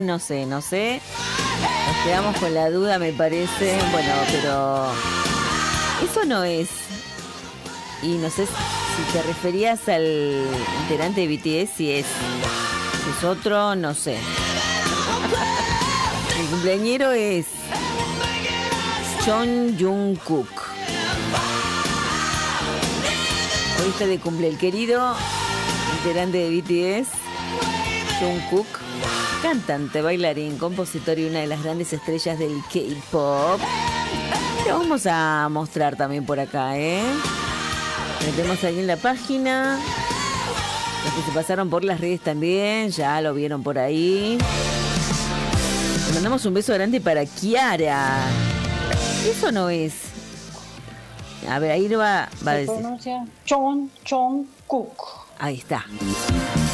No sé. Nos quedamos con la duda, me parece. Bueno, pero eso no es. Y no sé si te referías al integrante de BTS, si es otro, no sé. El cumpleañero es Jung Jungkook. Hoy está de cumple el querido integrante de BTS, Jungkook, cantante, bailarín, compositor y una de las grandes estrellas del K-pop. Lo vamos a mostrar también por acá, Metemos ahí en la página. Los que se pasaron por las redes también, ya lo vieron por ahí. Le mandamos un beso grande para Kiara. Eso no es. A ver, ahí va a decir. Se pronuncia Chon Cook. Ahí está.